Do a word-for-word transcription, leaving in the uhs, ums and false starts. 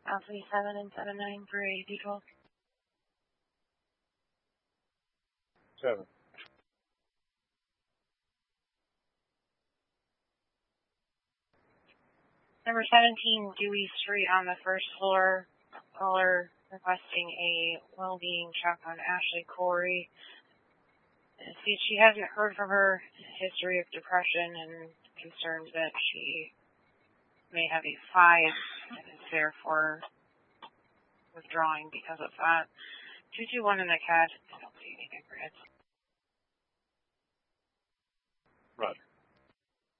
Alpha seven and seven nine for A D twelve. Seven. Number seventeen, Dewey Street on the first floor. Caller requesting a well-being check on Ashley Corey. See, she hasn't heard from her history of depression and concerns that she may have a five and is therefore withdrawing because of that. two two one in the cat. I don't see anything for it. Roger.